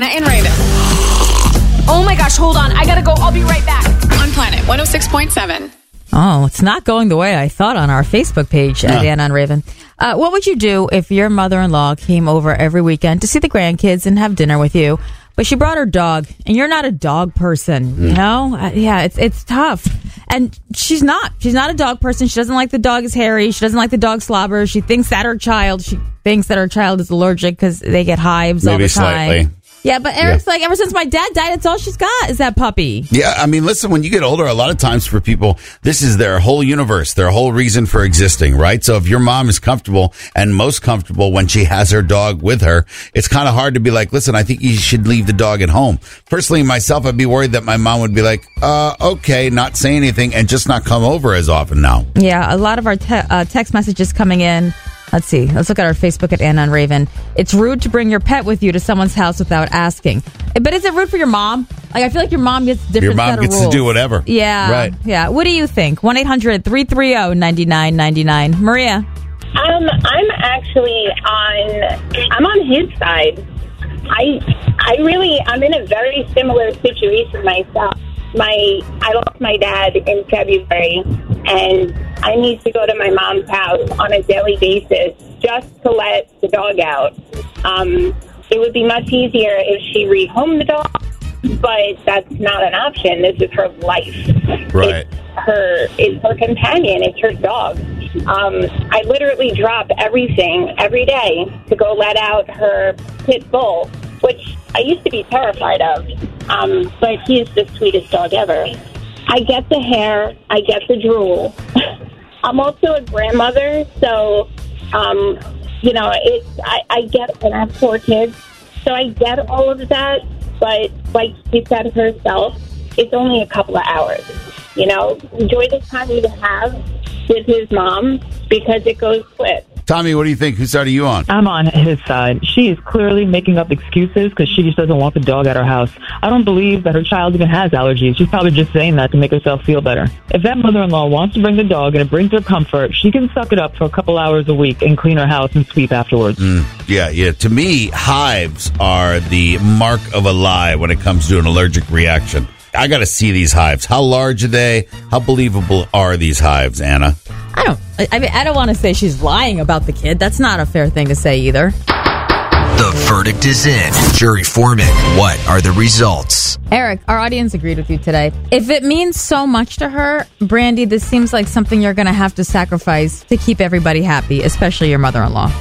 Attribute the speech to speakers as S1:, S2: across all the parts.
S1: Anna and Raven.
S2: Oh my gosh, hold on. I gotta go. I'll be right back.
S1: On Planet 106.7.
S3: Oh, it's not going the way I thought on our Facebook page at Anna and Raven. What would you do if your mother-in-law came over every weekend to see the grandkids and have dinner with you, but she brought her dog, and you're not a dog person, you know? It's tough. And she's not. She's not a dog person. She doesn't like the dog is hairy. She doesn't like the dog slobber. She thinks that her child is allergic because they get hives all the time.
S4: Maybe slightly.
S3: Yeah, but Eric's like, ever since my dad died, it's all she's got is that puppy.
S4: Yeah, I mean, listen, when you get older, a lot of times for people, this is their whole universe, their whole reason for existing, right? So if your mom is comfortable and most comfortable when she has her dog with her, it's kind of hard to be like, listen, I think you should leave the dog at home. Personally, myself, I'd be worried that my mom would be like, okay, not say anything and just not come over as often now.
S3: Yeah, a lot of our text messages coming in. Let's see. Let's look at our Facebook at Anna and Raven. It's rude to bring your pet with you to someone's house without asking. But is it rude for your mom? Like, I feel like your mom gets different set of rules.
S4: Your mom gets to do whatever.
S3: Yeah.
S4: Right.
S3: Yeah. What do you think? 1-800-330-9999. Maria?
S5: I'm on his side. I'm in a very similar situation myself. I lost my dad in February, and I need to go to my mom's house on a daily basis just to let the dog out. It would be much easier if she rehomed the dog, but that's not an option. This is her life.
S4: Right.
S5: It's her companion. It's her dog. I literally drop everything every day to go let out her pit bull, which I used to be terrified of, but he is the sweetest dog ever. I get the hair. I get the drool. I'm also a grandmother, so, I get, and I have 4 kids, so I get all of that, but like she said herself, it's only a couple of hours. Enjoy the time you have with his mom because it goes quick.
S4: Tommy, what do you think? Whose side are you on?
S6: I'm on his side. She is clearly making up excuses because she just doesn't want the dog at her house. I don't believe that her child even has allergies. She's probably just saying that to make herself feel better. If that mother-in-law wants to bring the dog and it brings her comfort, she can suck it up for a couple hours a week and clean her house and sweep afterwards.
S4: Yeah. To me, hives are the mark of a lie when it comes to an allergic reaction. I got to see these hives. How large are they? How believable are these hives, Anna?
S3: I don't want to say she's lying about the kid. That's not a fair thing to say either.
S7: The verdict is in. Jury foreman, what are the results?
S3: Eric, our audience agreed with you today. If it means so much to her, Brandy, this seems like something you're going to have to sacrifice to keep everybody happy, especially your mother-in-law.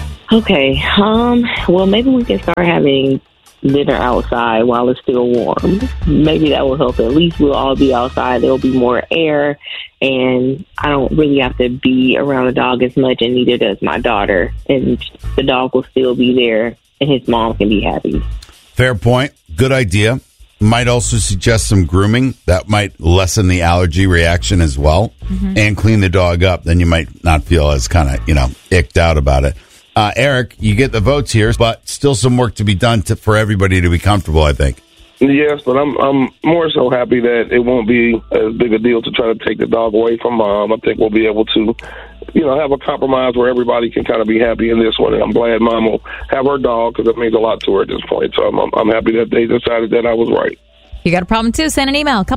S8: Okay. Well, maybe we can start having dinner outside while it's still warm. Maybe that will help. At least we'll all be outside. There'll be more air, and I don't really have to be around the dog as much, and neither does my daughter. And the dog will still be there, and his mom can be happy.
S4: Fair point. Good idea. Might also suggest some grooming. That might lessen the allergy reaction as well, and clean the dog up. Then you might not feel as kind of, icked out about it. Eric, you get the votes here, but still some work to be done for everybody to be comfortable, I think.
S9: Yes, but I'm more so happy that it won't be as big a deal to try to take the dog away from mom. I think we'll be able to, have a compromise where everybody can kind of be happy in this one. And I'm glad mom will have her dog because it means a lot to her at this point. So I'm happy that they decided that I was right.
S3: You got a problem too? Send an email,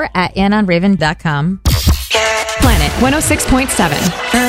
S3: couplescourt@AnnaandRaven.com.
S1: Planet 106.7.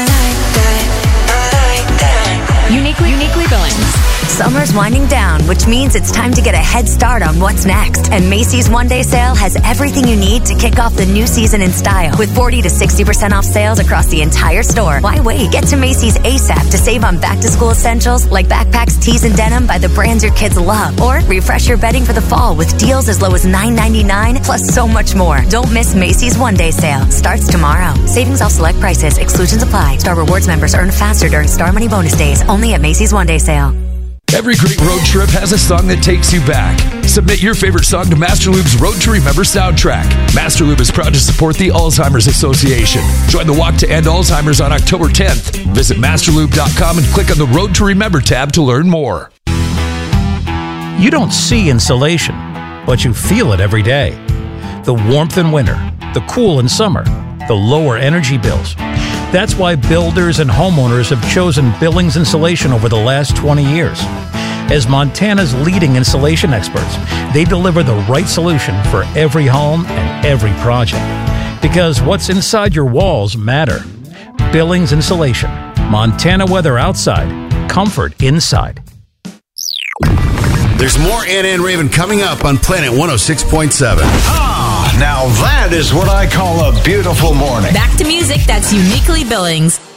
S1: Uniquely Billings.
S10: Summer's winding down, which means it's time to get a head start on what's next. And Macy's one-day sale has everything you need to kick off the new season in style. With 40 to 60% off sales across the entire store. Why wait? Get to Macy's ASAP to save on back-to-school essentials like backpacks, tees, and denim by the brands your kids love. Or refresh your bedding for the fall with deals as low as $9.99, plus so much more. Don't miss Macy's one-day sale. Starts tomorrow. Savings off select prices. Exclusions apply. Star Rewards members earn faster during Star Money bonus days. Only at Macy's one-day sale.
S11: Every great road trip has a song that takes you back. Submit your favorite song to Master Lube's Road to Remember soundtrack. Master Lube is proud to support the Alzheimer's Association. Join the Walk to End Alzheimer's on October 10th. Visit masterlube.com and click on the Road to Remember tab to learn more.
S12: You don't see insulation, but you feel it every day. The warmth in winter, the cool in summer, the lower energy bills. That's why builders and homeowners have chosen Billings Insulation over the last 20 years. As Montana's leading insulation experts, they deliver the right solution for every home and every project. Because what's inside your walls matter. Billings Insulation. Montana weather outside, comfort inside.
S4: There's more Anna and Raven coming up on Planet 106.7.
S13: Now that is what I call a beautiful morning.
S14: Back to music that's uniquely Billings.